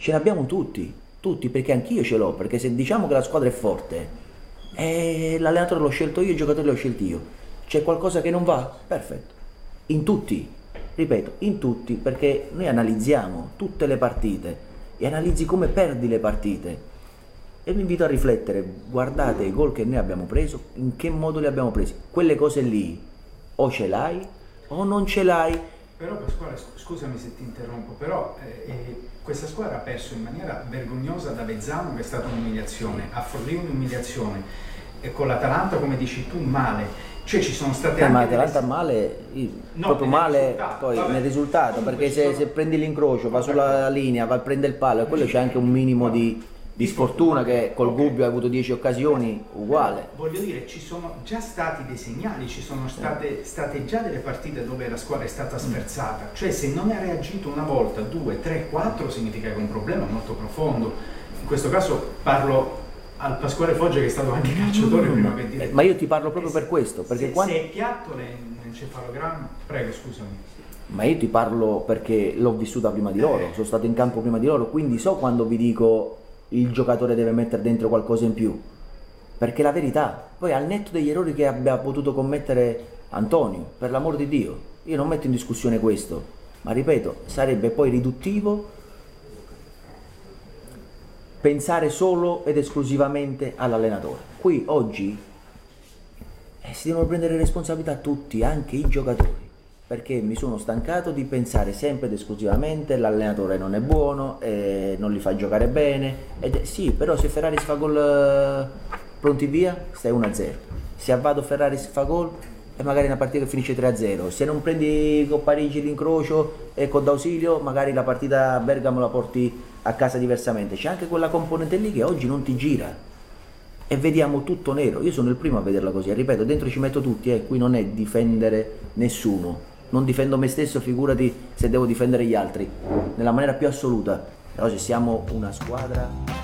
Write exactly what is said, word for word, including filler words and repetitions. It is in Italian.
ce l'abbiamo tutti, tutti, perché anch'io ce l'ho, perché se diciamo che la squadra è forte, eh, l'allenatore l'ho scelto io, i giocatori l'ho scelti io, c'è qualcosa che non va? Perfetto, in tutti, ripeto, in tutti, perché noi analizziamo tutte le partite e analizzi come perdi le partite. E vi invito a riflettere, guardate i gol che noi abbiamo preso, in che modo li abbiamo presi. Quelle cose lì o ce l'hai o non ce l'hai. Però Pasquale, scusami se ti interrompo, però eh, eh, questa squadra ha perso in maniera vergognosa da Vezzano, che è stata un'umiliazione, a Forlì un'umiliazione, e con l'Atalanta, come dici tu, male. Cioè ci sono state eh, anche... Ma l'Atalanta delle... male, no, proprio male poi vabbè, nel risultato, perché se, sono... se prendi l'incrocio, va sulla linea, va a prendere il palo, e quello c'è anche un minimo di... di sfortuna, che col okay. Gubbio ha avuto dieci occasioni, uguale. Voglio dire, ci sono già stati dei segnali, ci sono state, state già delle partite dove la squadra è stata sferzata, cioè se non ha reagito una volta, due, tre, quattro, significa che è un problema molto profondo. In questo caso parlo al Pasquale Foggia, che è stato anche calciatore mm. prima che dire. Ma io ti parlo proprio se, per questo, perché se, quando... se è piatto l'encefalogramma, prego scusami. Ma io ti parlo perché l'ho vissuta prima di loro, sono stato in campo prima di loro, quindi so quando vi dico il giocatore deve mettere dentro qualcosa in più, perché la verità, poi al netto degli errori che abbia potuto commettere Antonio, per l'amor di Dio, io non metto in discussione questo, ma ripeto, sarebbe poi riduttivo pensare solo ed esclusivamente all'allenatore. Qui oggi eh, si devono prendere responsabilità tutti, anche i giocatori, perché mi sono stancato di pensare sempre ed esclusivamente l'allenatore non è buono, eh, non li fa giocare bene, ed, sì, però se Ferrari si fa gol eh, pronti via, stai uno a zero, se a Vado Ferrari si fa gol e magari una partita che finisce tre a zero, se non prendi con Parigi l'incrocio e con D'Ausilio magari la partita a Bergamo la porti a casa diversamente. C'è anche quella componente lì che oggi non ti gira e vediamo tutto nero. Io sono il primo a vederla così, e ripeto, dentro ci metto tutti, e eh, qui non è difendere nessuno, non difendo me stesso, figurati se devo difendere gli altri, nella maniera più assoluta. Però se siamo una squadra